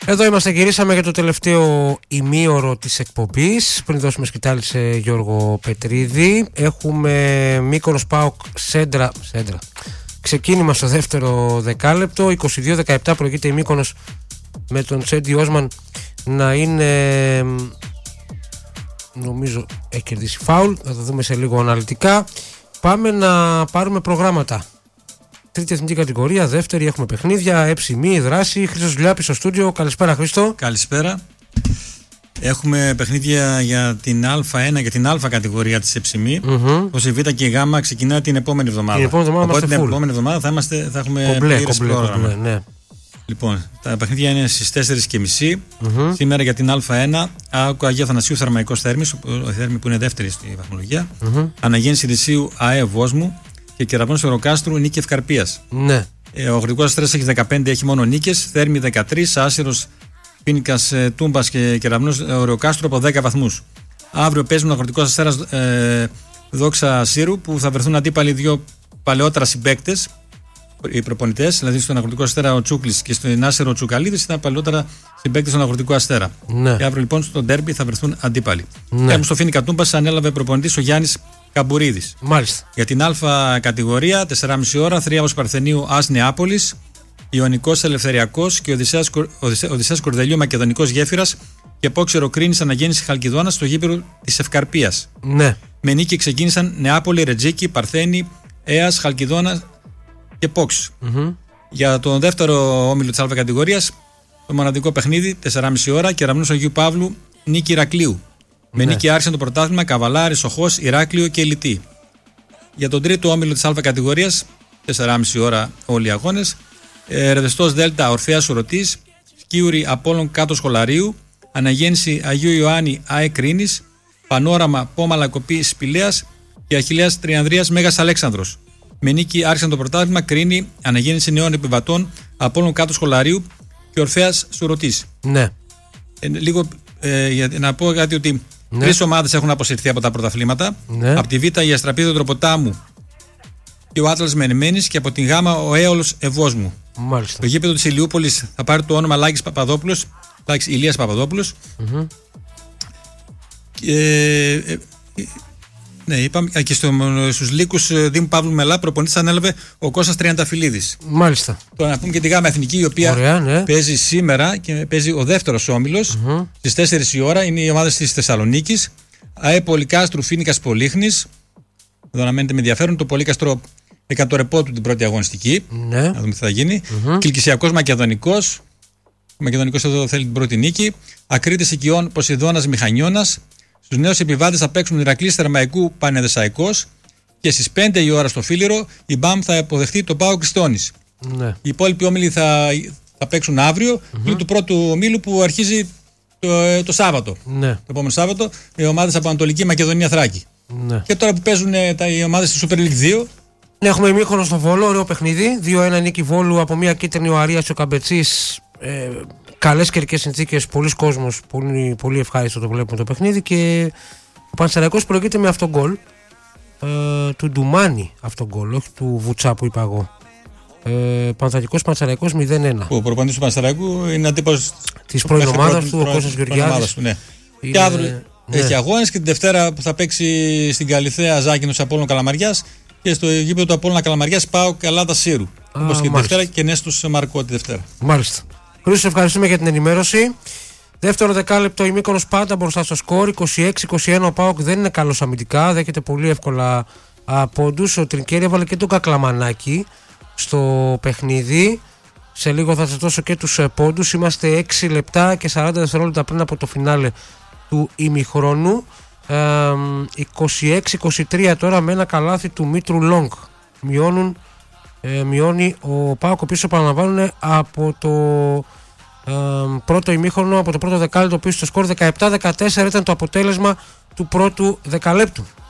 Εδώ είμαστε, γυρίσαμε για το τελευταίο ημίωρο της εκπομπής. Πριν δώσουμε σκητάλη σε Γιώργο Πετρίδη, έχουμε Μύκονος ΠΑΟΚ Σέντρα. Ξεκίνημα στο δεύτερο δεκάλεπτο. 22-17 προηγείται η Μύκονος με τον Τσέντι Όσμαν να είναι, νομίζω έχει κερδίσει φάουλ. Θα το δούμε σε λίγο αναλυτικά. Πάμε να πάρουμε προγράμματα. Τρίτη εθνική κατηγορία, δεύτερη έχουμε παιχνίδια, έψημη, δράση. Χρήστος Δουλιάπης στο στούντιο. Καλησπέρα, Χρήστο. Καλησπέρα. Έχουμε παιχνίδια για την Α1 και την Α κατηγορία της έψημη. Όπως η Β και η Γ ξεκινά την επόμενη εβδομάδα. Οπότε την επόμενη εβδομάδα θα έχουμε πλήρες πρόγραμμα. Ναι. Λοιπόν, τα παιχνίδια είναι στις 4:30. Σήμερα για την Α1, ΑΚΟ Αγίου Αθανασίου Θερμαϊκός Θέρμης, ο Θέρμη που είναι δεύτερη στη βαθμολογία. Αναγέννηση Ρησίου ΑΕ Βόσμου και Κεραυνός Οροκάστρου Νίκη Ευκαρπίας. Ναι. Ο Αγροτικός Αστέρας έχει 15, έχει μόνο νίκες. Θέρμη 13, Άσυρος, Πίνικας Τούμπας και Κεραυνός Οροκάστρου από 10 βαθμούς. Αύριο παίζουν ο Αγροτικός Αστέρας Δόξα Σύρου που θα βρεθούν αντίπαλοι δύο παλαιότερα συμπαίκτες. Οι προπονητές, δηλαδή στον Αγροτικό Αστέρα ο Τσούκλης και στον Άσερο ο Τσουκαλίδης, ήταν παλαιότερα συμπαίκτες στον Αγροτικό Αστέρα. Ναι. Και αύριο λοιπόν στο ντέρμπι θα βρεθούν αντίπαλοι. Ναι. Έχουμε στο Φίνικα Τούμπας ανέλαβε προπονητής ο Γιάννης Καμπουρίδης. Μάλιστα. Για την Α κατηγορία, 4,5 ώρα, Θρίαβος Παρθενίου Άς Νεάπολης, Ιωνικός Ελευθεριακός και Οδυσσέας Κορδελιού Μακεδονικός Γέφυρας και Πόξερο Κρίνης Αναγέννηση Χαλκιδόνα στο γήπεδο της Ευκαρπίας. Ναι. Με νίκη ξεκίνησαν Νεάπολη, Ρετζίκη, Παρθένη, Αίας, Χαλκιδόνα και Πόξ. Για τον δεύτερο όμιλο της Α κατηγορίας, το μοναδικό παιχνίδι, 4,5 ώρα, Κεραυνός Αγίου Παύλου, νίκη Ηρακλείου. Με νίκη άρχισε το πρωτάθλημα Καβαλάρη, Σοχός, Ηράκλειο και Ηλιτή. Για τον τρίτο όμιλο της Α κατηγορίας, 4,5 ώρα όλοι οι αγώνες, Ρεδεστός Δέλτα Ορφέας Ορωτής, Σκίουρη Απόλλων Κάτω Σχολαρίου, Αναγέννηση Αγίου Ιωάννη ΑΕ Κρίνης, Πανόραμα Πόμαλα Κοπή Σπηλαίας και Αχιλλέας Τριανδρίας Μέγας Αλέξανδρος. Με νίκη άρχισαν το πρωτάθλημα Κρίνη, Αναγέννηση Νέων Επιβατών, Απόλλων Κάτω Σχολαρίου και Ορφέας Σουρωτής. Ναι. Λίγο για να πω κάτι ότι τρεις ομάδες έχουν αποσυρθεί από τα πρωταθλήματα. Ναι. Από τη Β η Αστραπίδο Τροποτάμου και ο Άτλας Μενεμένης και από την Γ ο Έολος Ευόσμου. Μάλιστα. Το γήπεδο της Ηλιούπολης θα πάρει το όνομα Ηλίας Παπαδόπουλος. Ναι, είπαμε και στους λύκους Δήμου Παύλου Μελά προπονητής ανέλαβε ο Κώστας Τριανταφυλλίδης. Μάλιστα. Τώρα να πούμε και τη Γάμα Εθνική, η οποία παίζει σήμερα και παίζει ο δεύτερος όμιλος στις 4 η ώρα. Είναι οι ομάδες της Θεσσαλονίκης. ΑΕ Πολυκάστρου Φίνικας Πολύχνης. Εδώ να μένετε με ενδιαφέρον. Το Πολύκαστρο έκανε το ρεπό του την πρώτη αγωνιστική. Ναι. Να δούμε τι θα γίνει. Κιλκισιακός Μακεδονικός. Ο Μακεδονικός εδώ θέλει την πρώτη νίκη. Ακρίτης Οικειών Ποσειδώνας Μηχανιώνας. Στους νέους επιβάτες θα παίξουν Ηρακλής Θερμαϊκού Πανεδεσσαϊκός και στις 5 η ώρα στο Φίλιρο η ΜΠΑΜ θα αποδεχτεί το ΠΑΟΚ Χριστώνης. Ναι. Οι υπόλοιποι όμιλοι θα παίξουν αύριο του πρώτου ομίλου που αρχίζει το Σάββατο. Ναι. Το επόμενο Σάββατο οι ομάδες από Ανατολική Μακεδονία Θράκη. Ναι. Και τώρα που παίζουν οι ομάδες στη Super League 2. Ναι, έχουμε ημίχρονο στο Βόλο, ωραίο παιχνίδι. 2-1 νίκη Βόλου από μια κίτρινη ο Αρίας ο Καμπετσής. Καλές καιρικές συνθήκες, πολλοί κόσμος, πολύ ευχάριστο το βλέπουμε το παιχνίδι και ο Πανσεραϊκός προηγείται με αυτόν γκολ του Ντουμάνι, αυτόν γκολ, όχι του Βουτσά που είπα εγώ. Πανσεραϊκός 0-1. Ο προπονητής του Πανσεραϊκού είναι αντίπαλος της πρώην ομάδας του, ο Κώστας Γεωργιάδης. Ναι. Και αύριο έχει αγώνες και την Δευτέρα που θα παίξει στην Καλιθέα Ζάκυνος Απόλλων Καλαμαριάς και στο γήπεδο του Απόλλωνα Καλαμαριάς ΠΑΟΚ Ελλάδα Σύρου. Όπως και την Δευτέρα και Νέστος Μαρκό τη Δευτέρα. Μάλιστα. Χρήστο, ευχαριστούμε για την ενημέρωση. Δεύτερο δεκάλεπτο, η Μύκονος πάντα μπροστά στο σκορ. 26-21 ο ΠΑΟΚ δεν είναι καλός αμυντικά. Δέχεται πολύ εύκολα πόντους. Ο Τρινκέρι έβαλε και τον Κακλαμανάκη στο παιχνίδι. Σε λίγο θα σας δώσω και τους πόντους. Είμαστε 6 λεπτά και 40 δευτερόλεπτα πριν από το φινάλε του ημιχρόνου. 26-23 τώρα με ένα καλάθι του Μήτρου Λόγκ. Μειώνει ο ΠΑΟΚ, ο οποίος επαναλαμβάνουν από το πρώτο ημίχρονο, από το πρώτο δεκάλεπτο πίσω στο σκορ. 17-14 ήταν το αποτέλεσμα του πρώτου δεκαλέπτου.